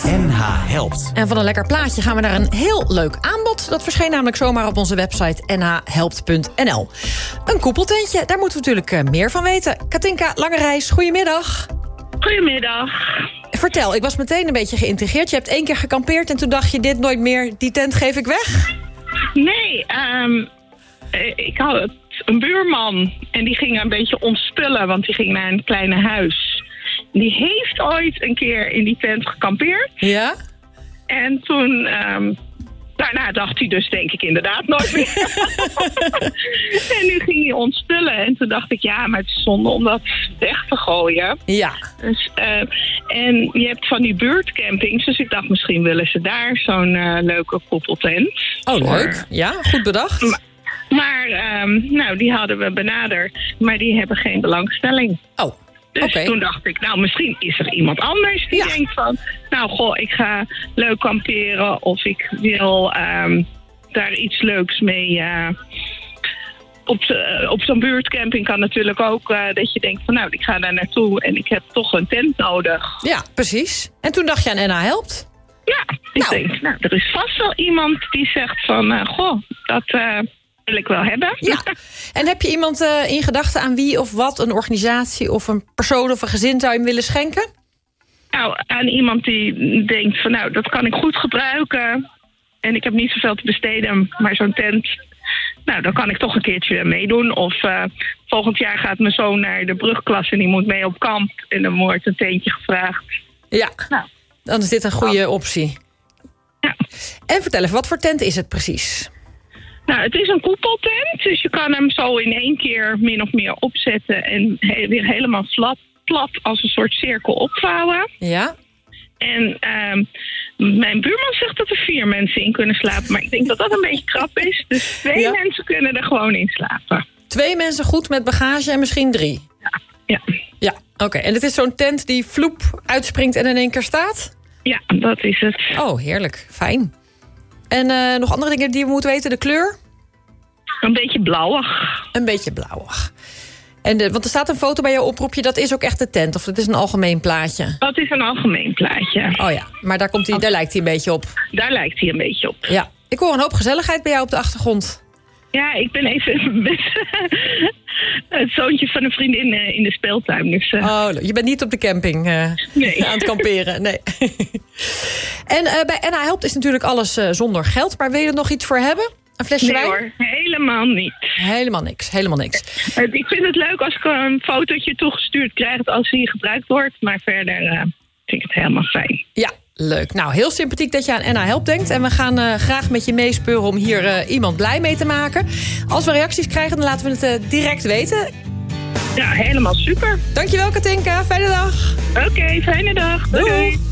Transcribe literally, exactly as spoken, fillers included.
N H helpt. En van een lekker plaatje gaan we naar een heel leuk aanbod. Dat verscheen namelijk zomaar op onze website n h helpt punt n l. Een koepeltentje, daar moeten we natuurlijk meer van weten. Katinka Langerijs, goedemiddag. Goedemiddag. Vertel, ik was meteen een beetje geïntrigeerd. Je hebt één keer gekampeerd en toen dacht je, dit nooit meer, die tent geef ik weg? Nee, um, ik had een buurman en die ging een beetje ontspullen, want die ging naar een kleine huis. Die heeft ooit een keer in die tent gekampeerd. Ja? En toen, um, daarna dacht hij dus denk ik inderdaad nooit meer. En nu ging hij ontspullen. En toen dacht ik, ja, maar het is zonde om dat weg te gooien. Ja. Dus, uh, en je hebt van die buurtcampings, dus ik dacht misschien willen ze daar zo'n uh, leuke koepeltent. Oh, voor. leuk. Ja, goed bedacht. Maar, maar um, nou, die hadden we benaderd, maar die hebben geen belangstelling. Oh. Dus okay. Toen dacht ik, nou, misschien is er iemand anders die ja. denkt van, nou, goh, ik ga leuk kamperen of ik wil um, daar iets leuks mee. Uh, op uh, op zo'n buurtcamping kan natuurlijk ook uh, dat je denkt van, nou, ik ga daar naartoe en ik heb toch een tent nodig. Ja, precies. En toen dacht je aan N H helpt? Ja, ik nou. denk, nou, er is vast wel iemand die zegt van, uh, goh, dat uh, wil ik wel hebben. Ja. En heb je iemand uh, in gedachten aan wie of wat, een organisatie of een persoon of een gezin zou je hem willen schenken? Nou, aan iemand die denkt van, nou, dat kan ik goed gebruiken en ik heb niet zoveel te besteden, maar zo'n tent, nou, dan kan ik toch een keertje meedoen. Of uh, volgend jaar gaat mijn zoon naar de brugklas en die moet mee op kamp en dan wordt een tentje gevraagd. Ja, nou. Dan is dit een goede optie. Ja. En vertel even, wat voor tent is het precies? Nou, het is een koepeltent, dus je kan hem zo in één keer min of meer opzetten en he- weer helemaal plat, plat als een soort cirkel opvouwen. Ja. En um, mijn buurman zegt dat er vier mensen in kunnen slapen, maar ik denk dat dat een beetje krap is. Dus twee ja. mensen kunnen er gewoon in slapen. Twee mensen goed met bagage en misschien drie? Ja. Ja. Ja, oké. Okay. En het is zo'n tent die vloep uitspringt en in één keer staat? Ja, dat is het. Oh, heerlijk. Fijn. En uh, nog andere dingen die we moeten weten? De kleur? Een beetje blauwig. Een beetje blauwig. En de, want er staat een foto bij jouw oproepje, dat is ook echt de tent? Of dat is een algemeen plaatje? Dat is een algemeen plaatje. Oh ja, maar daar, komt hij, daar lijkt hij een beetje op. Daar lijkt hij een beetje op. Ja. Ik hoor een hoop gezelligheid bij jou op de achtergrond. Ja, ik ben even met het zoontje van een vriendin in de speeltuin. Dus, uh... Oh, je bent niet op de camping uh, nee. aan het kamperen. Nee. En uh, bij N H helpt is natuurlijk alles uh, zonder geld. Maar wil je er nog iets voor hebben? Een flesje nee, wijn? Hoor, helemaal niet. Helemaal niks, helemaal niks. Ik vind het leuk als ik een fotootje toegestuurd krijg als die gebruikt wordt. Maar verder uh, vind ik het helemaal fijn. Ja, leuk. Nou, heel sympathiek dat je aan N H helpt denkt. En we gaan uh, graag met je meespeuren om hier uh, iemand blij mee te maken. Als we reacties krijgen, dan laten we het uh, direct weten. Ja, helemaal super. Dankjewel, Katinka. Fijne dag. Oké, okay, fijne dag. Doei. Doei.